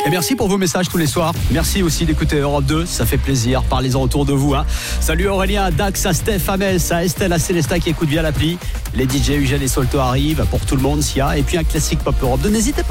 Et merci pour vos messages tous les soirs. Merci aussi d'écouter Europe 2, ça fait plaisir. Parlez-en autour de vous. Salut Aurélien, à Dax, à Steph, à Metz, à Estelle, à Célesta qui écoute via l'appli. Les DJ Eugène et Solto arrivent pour tout le monde, Sia. Et puis un classique Pop Europe 2. N'hésitez pas.